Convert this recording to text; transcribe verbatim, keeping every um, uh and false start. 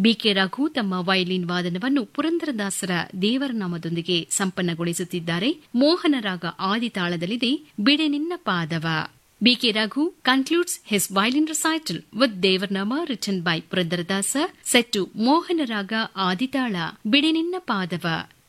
BK Raghu ತಮ್ಮ violin ವಾದನವನ್ನು ಪುರಂದರದಾಸರ ದೇವರನಾಮದೊಂದಿಗೆ ಸಂಪನ್ನಗೊಳಿಸುತ್ತಿದ್ದಾರೆ. ಮೋಹನ ರಾಗ ಆದಿತಾಳದಲ್ಲಿದೆ ಬಿಡೆ ನಿನ್ನ ಪಾದವ. BK Raghu concludes his violin recital with Devarnama written by Purandaradasa set to Mohana Raga Aditala Bide Ninna Padava.